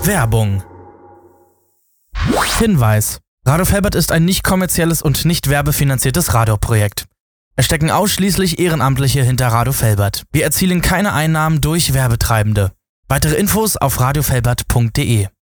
Werbung. Hinweis: Radio Felbert ist ein nicht kommerzielles und nicht werbefinanziertes Radioprojekt. Es stecken ausschließlich Ehrenamtliche hinter Radio Felbert. Wir erzielen keine Einnahmen durch Werbetreibende. Weitere Infos auf radiofelbert.de.